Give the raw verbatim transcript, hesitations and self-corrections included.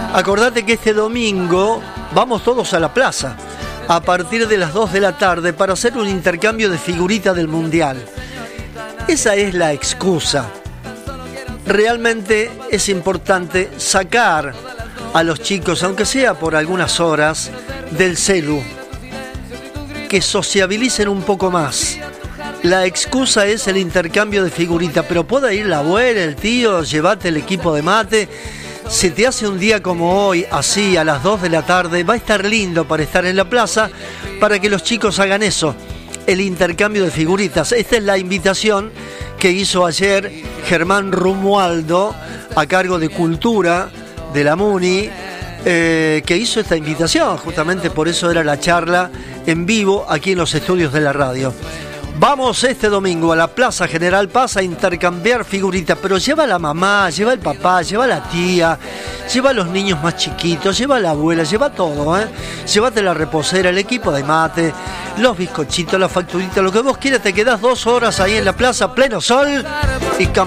Acordate que este domingo vamos todos a la plaza a partir de las dos de la tarde para hacer un intercambio de figuritas del Mundial. Esa es la excusa. Realmente es importante sacar a los chicos, aunque sea por algunas horas, del celu, que sociabilicen un poco más. La excusa es el intercambio de figuritas, pero puede ir la abuela, el tío, llevate el equipo de mate. Se te hace un día como hoy, así a las dos de la tarde, va a estar lindo para estar en la plaza, para que los chicos hagan eso, el intercambio de figuritas. Esta es la invitación que hizo ayer Germán Romualdo, a cargo de Cultura de la Muni, eh, que hizo esta invitación, justamente por eso era la charla en vivo aquí en los estudios de la radio. Vamos este domingo a la Plaza General Paz a intercambiar figuritas, pero lleva a la mamá, lleva al papá, lleva a la tía, lleva a los niños más chiquitos, lleva a la abuela, lleva todo, ¿eh? Llévate la reposera, el equipo de mate, los bizcochitos, las facturitas, lo que vos quieras. Te quedás dos horas ahí en la plaza, pleno sol y